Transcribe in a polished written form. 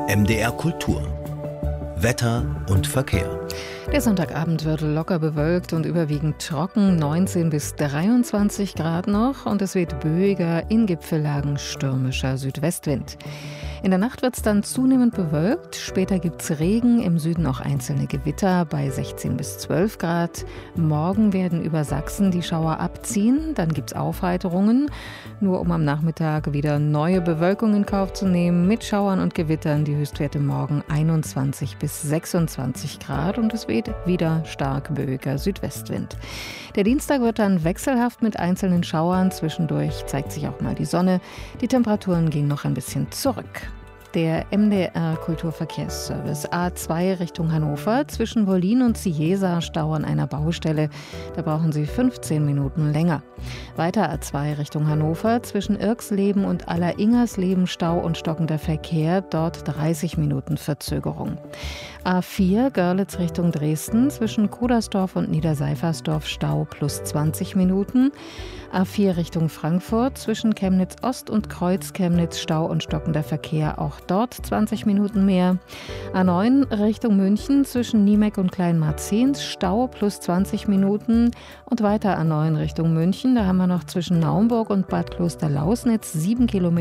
MDR Kultur. Wetter und Verkehr. Der Sonntagabend wird locker bewölkt und überwiegend trocken, 19 bis 23 Grad noch, und es weht böiger, in Gipfellagen stürmischer Südwestwind. In der Nacht wird es dann zunehmend bewölkt, später gibt es Regen, im Süden auch einzelne Gewitter bei 16 bis 12 Grad. Morgen werden über Sachsen die Schauer abziehen, dann gibt es Aufheiterungen, nur um am Nachmittag wieder neue Bewölkung in Kauf zu nehmen, mit Schauern und Gewittern, die Höchstwerte morgen 21 bis 26 Grad, und es weht wieder stark böiger Südwestwind. Der Dienstag wird dann wechselhaft mit einzelnen Schauern, zwischendurch zeigt sich auch mal die Sonne, die Temperaturen gehen noch ein bisschen zurück. Der MDR Kulturverkehrsservice A2 Richtung Hannover zwischen Wollin und Cieza Stau an einer Baustelle. Da brauchen Sie 15 Minuten länger. Weiter A2 Richtung Hannover zwischen Irxleben und Alleringersleben Stau und stockender Verkehr. Dort 30 Minuten Verzögerung. A4 Görlitz Richtung Dresden zwischen Kudersdorf und Niederseifersdorf Stau plus 20 Minuten. A4 Richtung Frankfurt zwischen Chemnitz Ost und Kreuz Chemnitz Stau und stockender Verkehr, auch dort 20 Minuten mehr. A9 Richtung München zwischen Niemeck und Kleinmarzens Stau plus 20 Minuten, und weiter A9 Richtung München, da haben wir noch zwischen Naumburg und Bad Klosterlausnitz 7 Kilometer